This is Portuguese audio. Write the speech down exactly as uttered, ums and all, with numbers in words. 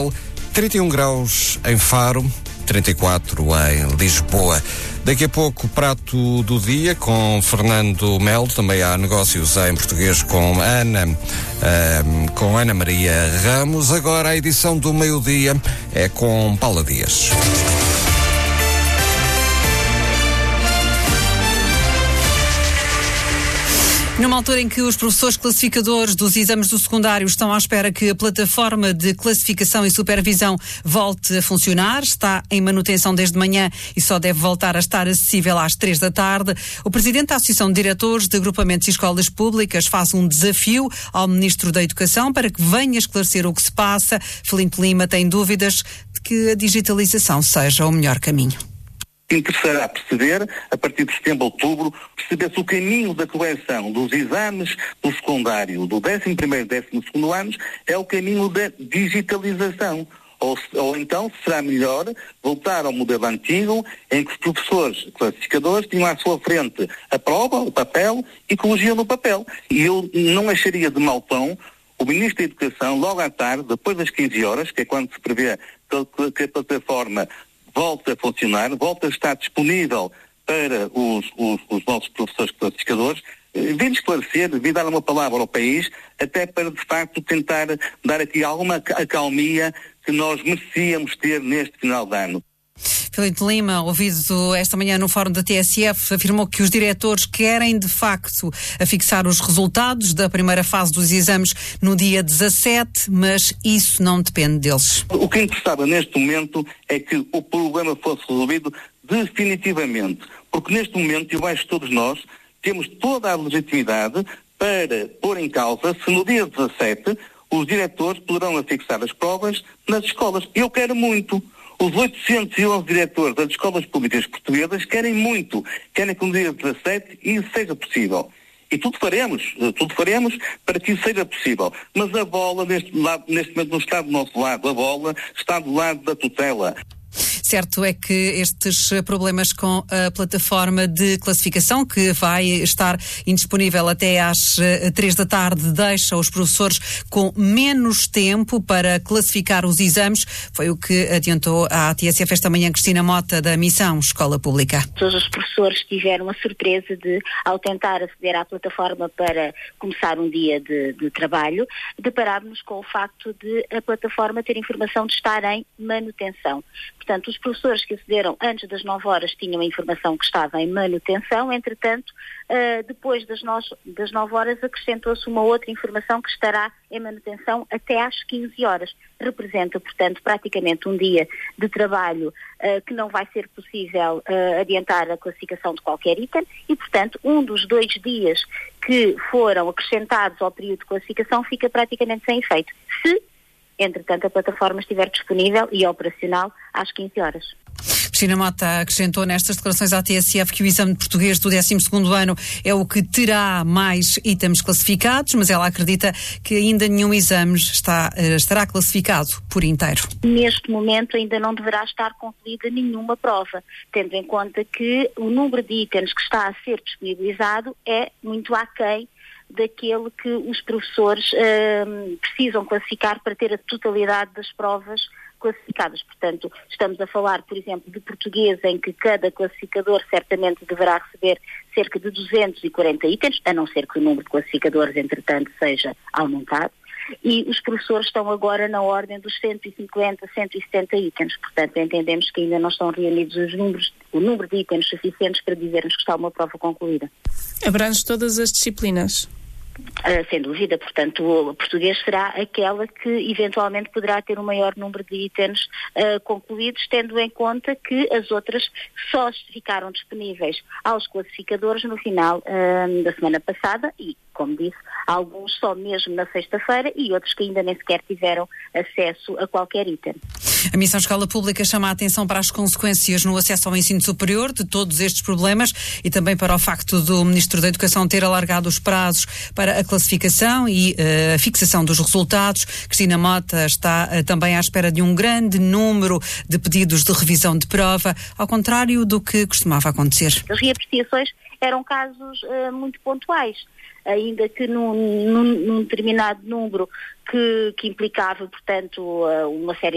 trinta e um graus em Faro, trinta e quatro em Lisboa. Daqui a pouco, prato do dia com Fernando Melo. Também há negócios em português com Ana, um, com Ana Maria Ramos. Agora a edição do meio-dia é com Paula Dias. Numa altura em que os professores classificadores dos exames do secundário estão à espera que a plataforma de classificação e supervisão volte a funcionar, está em manutenção desde manhã e só deve voltar a estar acessível às três da tarde, o presidente da Associação de Diretores de Agrupamentos e Escolas Públicas faz um desafio ao Ministro da Educação para que venha esclarecer o que se passa. Filipe Lima tem dúvidas de que a digitalização seja o melhor caminho. Interessará perceber, a partir de setembro, outubro, perceber-se o caminho da correção dos exames do secundário, do décimo primeiro e décimo segundo anos, é o caminho da digitalização. Ou, ou então será melhor voltar ao modelo antigo, em que os professores classificadores tinham à sua frente a prova, o papel, e corrigiam no papel. E eu não acharia de mau tom o Ministro da Educação, logo à tarde, depois das quinze horas, que é quando se prevê que, que a plataforma volta a funcionar, volta a estar disponível para os, os, os nossos professores classificadores, vir esclarecer, vir dar uma palavra ao país, até para, de facto, tentar dar aqui alguma acalmia que nós merecíamos ter neste final de ano. Filipe Lima, ouvido esta manhã no Fórum da T S F, afirmou que os diretores querem, de facto, a fixar os resultados da primeira fase dos exames no dia dezassete, mas isso não depende deles. O que interessava neste momento é que o problema fosse resolvido definitivamente, porque neste momento, eu acho que todos nós temos toda a legitimidade para pôr em causa se no dia dezassete os diretores poderão afixar as provas nas escolas. Eu quero muito. Os oitocentos e onze diretores das escolas públicas portuguesas querem muito, querem que no dia dezassete isso seja possível. E tudo faremos, tudo faremos para que isso seja possível. Mas a bola, neste, lado, neste momento, não está do nosso lado, a bola está do lado da tutela. Certo é que estes problemas com a plataforma de classificação, que vai estar indisponível até às três da tarde, deixa os professores com menos tempo para classificar os exames. Foi o que adiantou à T S F esta manhã Cristina Mota, da Missão Escola Pública. Todos os professores tiveram a surpresa de, ao tentar aceder à plataforma para começar um dia de, de trabalho, deparámos-nos com o facto de a plataforma ter informação de estar em manutenção. Portanto, os professores que acederam antes das nove horas tinham a informação que estava em manutenção, entretanto, uh, depois das, no, das nove horas acrescentou-se uma outra informação que estará em manutenção até às quinze horas. Representa, portanto, praticamente um dia de trabalho uh, que não vai ser possível uh, adiantar a classificação de qualquer item e, portanto, um dos dois dias que foram acrescentados ao período de classificação fica praticamente sem efeito. Se entretanto, a plataforma estiver disponível e operacional às quinze horas. Cristina Mota acrescentou nestas declarações à T S F que o exame de português do décimo segundo ano é o que terá mais itens classificados, mas ela acredita que ainda nenhum exame está, estará classificado por inteiro. Neste momento ainda não deverá estar concluída nenhuma prova, tendo em conta que o número de itens que está a ser disponibilizado é muito aquém daquele que os professores uh, precisam classificar para ter a totalidade das provas classificadas. Portanto, estamos a falar, por exemplo, de português, em que cada classificador certamente deverá receber cerca de duzentos e quarenta itens, a não ser que o número de classificadores, entretanto, seja aumentado. E os professores estão agora na ordem dos cento e cinquenta, cento e setenta itens. Portanto, entendemos que ainda não estão reunidos os números, o número de itens suficientes para dizermos que está uma prova concluída. Abrange todas as disciplinas? Uh, sem dúvida, portanto, o português será aquela que eventualmente poderá ter um maior número de itens uh, concluídos, tendo em conta que as outras só ficaram disponíveis aos classificadores no final uh, da semana passada e, como disse, alguns só mesmo na sexta-feira e outros que ainda nem sequer tiveram acesso a qualquer item. A Missão Escola Pública chama a atenção para as consequências no acesso ao ensino superior de todos estes problemas e também para o facto do Ministro da Educação ter alargado os prazos para a classificação e uh, a fixação dos resultados. Cristina Mota está uh, também à espera de um grande número de pedidos de revisão de prova, ao contrário do que costumava acontecer. As reapreciações eram casos uh, muito pontuais, ainda que num, num, num determinado número que, que implicava, portanto, uh, uma série